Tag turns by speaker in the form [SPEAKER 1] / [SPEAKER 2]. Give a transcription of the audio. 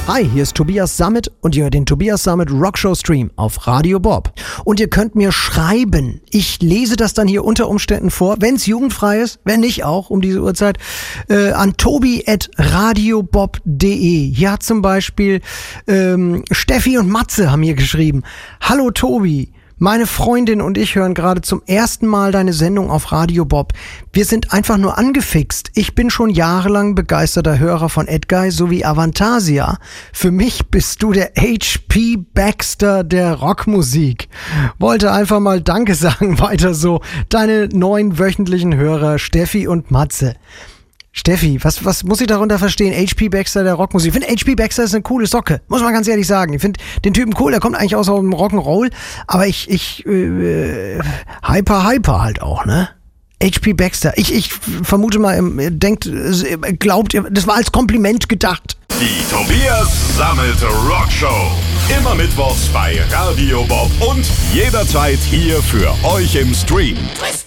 [SPEAKER 1] Hi, hier ist Tobias Sammet und ihr hört den Tobias Sammet Rockshow Stream auf Radio Bob. Und ihr könnt mir schreiben. Ich lese das dann hier unter Umständen vor, wenn es jugendfrei ist, wenn nicht auch um diese Uhrzeit, an tobi@radiobob.de. Hier hat zum Beispiel Steffi und Matze haben hier geschrieben. Hallo Tobi. Meine Freundin und ich hören gerade zum ersten Mal deine Sendung auf Radio Bob. Wir sind einfach nur angefixt. Ich bin schon jahrelang begeisterter Hörer von Edguy sowie Avantasia. Für mich bist du der H.P. Baxter der Rockmusik. Wollte einfach mal Danke sagen, weiter so. Deine 9 wöchentlichen Hörer Steffi und Matze. Steffi, was muss ich darunter verstehen? H.P. Baxter der Rockmusik. Ich finde, H.P. Baxter ist eine coole Socke. Muss man ganz ehrlich sagen. Ich finde den Typen cool. Der kommt eigentlich aus dem Rock'n'Roll. Aber hyper halt auch, ne? H.P. Baxter. Ich vermute mal, glaubt, das war als Kompliment gedacht.
[SPEAKER 2] Die Tobias Sammet Rockshow. Immer mittwochs bei Radio Bob und jederzeit hier für euch im Stream.